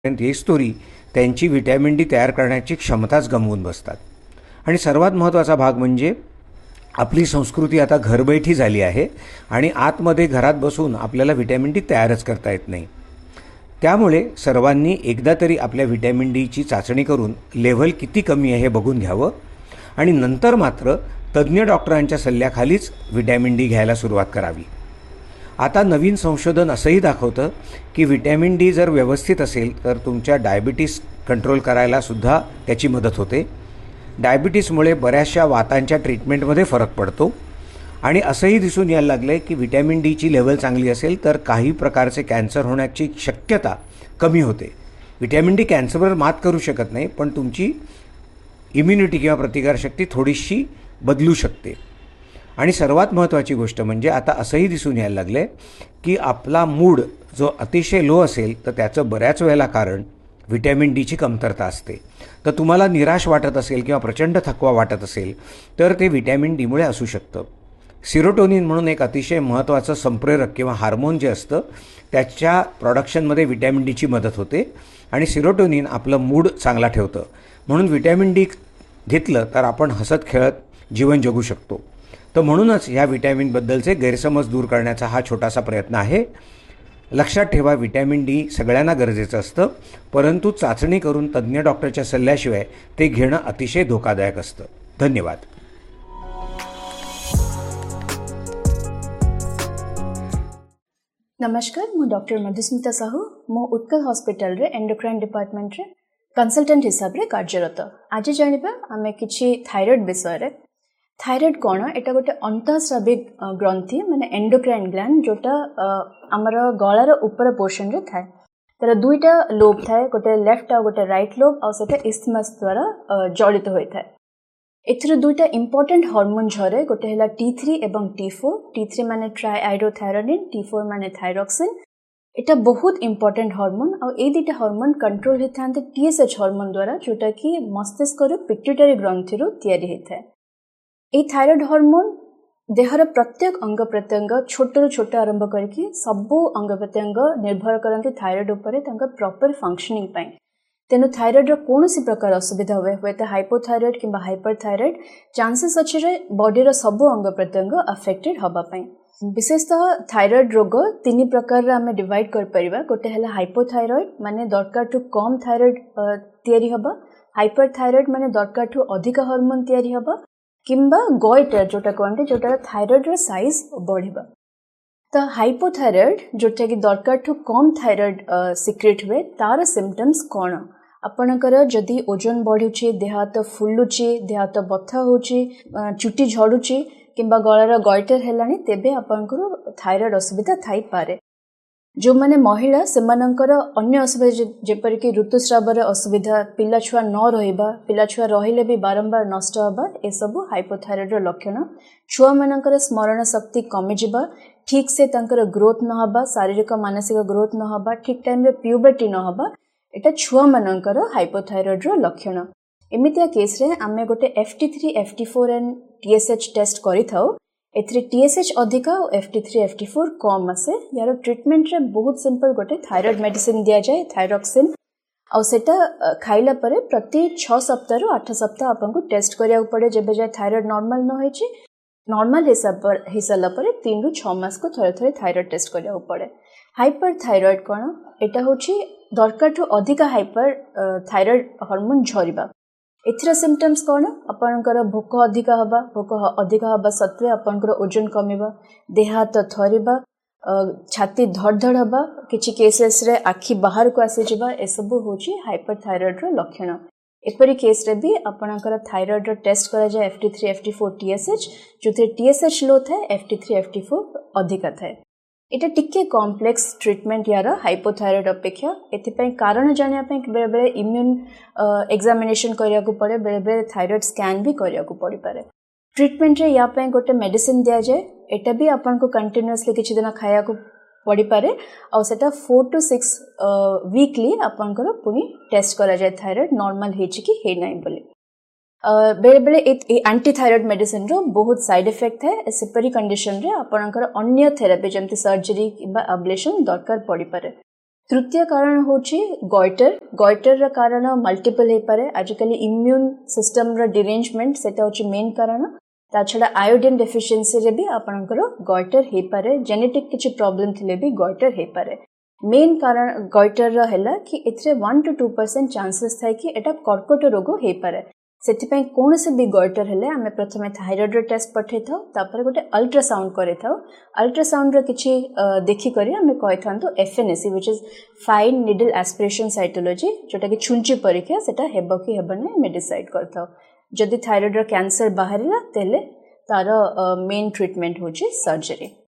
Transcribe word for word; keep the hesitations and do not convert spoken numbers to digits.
येईस्तोरी त्यांची vitamin D तयार करण्याची क्षमताच गमावून बसतात. आणि सर्वात महत्त्वाचा भाग म्हणजे आपली संस्कृती आता घरबैठी झाली आहे आणि आतमध्ये घरात बसून आपल्याला व्हिटॅमिन डी तयारच करता येत नाही. त्यामुळे सर्वांनी एकदा तरी आपल्या व्हिटॅमिन डीची चाचणी करून लेव्हल किती कमी आहे हे बघून घ्यावं आणि नंतर मात्र तज्ज्ञ डॉक्टरांच्या सल्ल्याखालीच व्हिटॅमिन डी घ्यायला सुरुवात करावी. आता नवीन संशोधन असंही दाखवतं की व्हिटॅमिन डी जर व्यवस्थित असेल तर तुमच्या डायबिटीस कंट्रोल करायलासुद्धा त्याची मदत होते. डायबिटीसमुळे बऱ्याचशा वातांच्या ट्रीटमेंटमध्ये फरक पडतो आणि असंही दिसून यायला लागलं आहे की व्हिटॅमिन डीची लेवल चांगली असेल तर काही प्रकारचे कॅन्सर होण्याची शक्यता कमी होते. व्हिटॅमिन डी कॅन्सरवर मात करू शकत नाही, पण तुमची इम्युनिटी किंवा प्रतिकारशक्ती थोडीशी बदलू शकते. आणि सर्वात महत्त्वाची गोष्ट म्हणजे आता असंही दिसून यायला लागलं आहे की आपला मूड जो अतिशय लो असेल तर त्याचं बऱ्याच वेळेला कारण व्हिटॅमिन डीची कमतरता असते. तर तुम्हाला निराश वाटत असेल किंवा प्रचंड थकवा वाटत असेल तर ते व्हिटॅमिन डीमुळे असू शकतं. सिरोटोनिन म्हणून एक अतिशय महत्त्वाचं संप्रेरक किंवा हार्मोन जे असतं त्याच्या प्रोडक्शनमध्ये व्हिटॅमिन डीची मदत होते आणि सिरोटोनिन आपलं मूड चांगला ठेवतं. म्हणून व्हिटॅमिन डी घेतलं तर आपण हसत खेळत जीवन जगू शकतो. तर म्हणूनच ह्या व्हिटॅमिनबद्दलचे गैरसमज दूर करण्याचा हा छोटासा प्रयत्न आहे. लक्षात ठेवा, व्हिटॅमिन डी सगळ्यांना गरजेचं असतं, परंतु चाचणी करून तज्ज्ञ डॉक्टरच्या सल्ल्याशिवाय ते घेणं अतिशय धोकादायक असतं. धन्यवाद. नमस्कार, मु डॉक्टर मधुस्मिता साहू मो उत्कल हॉस्पिटल रे एंडोक्राइन डिपार्टमेंट रे कंसल्टेंट हिसाब रे कार्यरत. आज जानिबा आमे किछि थायराइड विषय रे. थायराइड कौन एटा गोटे अंतःस्रावी ग्रंथि माने एंडोक्राइन ग्लैंड जोटा आमर गलार ऊपर पोर्शन रे थाए. तर दुईटा लोब थाए, गोटे लेफ्ट आ गोटे राइट लोब आ सेटा इस्थमस द्वारा जड़ित होई थाए. एथरे दुईटा इंपोर्टेंट हार्मोन झरे, गोटे हैला टी थ्री एवं टी फोर. टी थ्री माने ट्राइआइडोथायरोनिन, टी फोर माने थायरॉक्सिन. एटा बहुत इंपोर्टेंट हार्मोन आ ए दुईटा हार्मोन कंट्रोल होइथांते टीएसएच हार्मोन द्वारा, जोटा कि मस्तिष्क रो पिट्यूटरी ग्रंथि रो तयारी होइथाए. ए थायराइड हार्मोन देहर प्रत्येक अंग प्रत्यंग छोट रु छोट आरंभ करके सबु अंग प्रत्यंग निर्भर करते थायराइड उपरे तांका प्रॉपर फंक्शनिंग पाई. तेनु थायराइड रो कोनोसी प्रकार असुविधा हुए हुए तो हाइपोथायराइड किंबा हाइपरथायराइड चांसेस अच्छे रे बॉडी रो सबु अंग प्रत्यंग अफेक्टेड हबा पाई. विशेषतः थायराइड रोग तीन प्रकार रे हमें डिवाइड कर परिबा. गोटे हला हाइपोथायराइड माने दरकार टू कम थायराइड तयारी हबा. हाइपरथायराइड माने दरकार टू अधिक हार्मोन तयारी हबा किंबा गोइटर जोटा कहते जोटा थायराइड रो साइज बढ़िबा. तो हाइपोथायराइड जोटा कि दरकार टू कम थायराइड सिक्रेट हुए तार सिम्पटम्स कौन. आपणकर जदि ओजन बढ़ुची, देह हाथ फुलुची, देह हाथ बथा होची, चुटी झड़ुची किंबा गलार गोइटर हेलानी तेबे आपणकर थायराइड असुविधा थाई पारे. जो माने महिला सेमानंकर अन्य असुविधा जेपरिक ऋतुस्रावर असुविधा, पिला छुआ न रहिबा, पिला छुआ रहिले भी बारंबार नष्ट हबा, ए सब हाइपोथायराइड रो लक्षण. छुआ मानकर स्मरण शक्ति कमी जिबा, ठीक से तांकर ग्रोथ न हबा, शारीरिक मानसिक ग्रोथ न हबा, ठीक टाइम रे प्यूबर्टी न हबा, एटा छुआ मानकर हाइपोथायराइड रो लक्षण. एमितिया केस रे आमे गोटे F T three F T four and T S H test करि थाउ. एथरे टी एस एच अधिका और F T three F T four कम आसे. यार ट्रीटमेंट रे बहुत सिंपल गोटे थायराइड मेडिसिन दिया जाए, थायरॉक्सिन. और सेटा खाइला परे प्रति छह सप्ताह रु आठ सप्ताह आपन को टेस्ट करिया पड़े. जेबे जाय थायराइड नॉर्मल न होइछि, नॉर्मल हिसाब पर हिसाला परे तीन रु छह मास को थरे थरे थायराइड टेस्ट करिया पड़े. हाइपर थायराइड कोन एटा होछि दरकार टू अधिका हाइपर थायराइड हार्मोन झरिबा. एथिरा सिम्पटम्स कौन, आपनकर भोक अधिका हबा, भोक अधिका हबा सत्वे आपनकर ओजन कमिबा, देह हाथ थरिबा, छाती धड़ धड़ हबा, किछि केसेस रे आखि बाहर को आसी जिबा, ए सब होछि हाइपरथायराइड रो लक्षण. एपरि केस रे भी आपनकर थायराइड रो टेस्ट करा जाय F T three F T four T S H, जोथे T S H लो थाए, F T three F T four अधिका थाए. एटा टिके कॉम्प्लेक्स ट्रीटमेंट यार हाइपोथायराइड अपेक्षा. एथिपई कारण जानिया पे बेले बेले इम्यून एग्जामिनेशन करिया को पड़े, बेले बेले थायराइड स्कैन भी करिया को पड़ी पारे. ट्रीटमेंट रे या पे गोटे मेडिसिन दिया जाए, एटा भी आपन को कंटीन्यूअसली किछि दिन खाया को पड़ी पारे. और सेटा फोर टू सिक्स वीकली आपन को पुनी टेस्ट करा जाए थायराइड नॉर्मल हेछि कि हे नै बोली. बेले बेले एंटी थायराइड मेडिसिन रो बहुत साइड इफेक्ट है. सेपरी कंडीशन रे आपनकर अन्य थेरापी जमती सर्जरी किबा अब्लेशन दरकार पड़ी पारे. तृतीय कारण होची गॉइटर गॉइटर रा कारण मल्टीपल हे पारे आजिकली इम्यून सिस्टम रा डिरेंजमेंट सेटा होची मेन कारण ता छडा आयोडीन डेफिशिएंसी रे भी आपनकर गॉइटर हे पारे जेनेटिक किछि प्रॉब्लम थिले भी गॉइटर हे पारे मेन कारण गॉइटर रा हैला कि एथरे one two two percent chances थाय कि एटा कर्कट रोग हे पारे सेथिपई कोन से भी गॉइटर हेले आमे प्रथमे थायराइड रो टेस्ट पठे थाउ तापर गोटे अल्ट्रासाउंड करे थाउ अल्ट्रासाउंड रो किछि देखि करी आमे कहि थांतो FNAC which is fine needle aspiration cytology जोटा कि छुंची परीक्षा सेटा हेबो कि हेबने मे डिसाइड करथाउ जदि थायराइड रो कैंसर बाहरिला तेले तार मेन ट्रीटमेंट होची सर्जरी।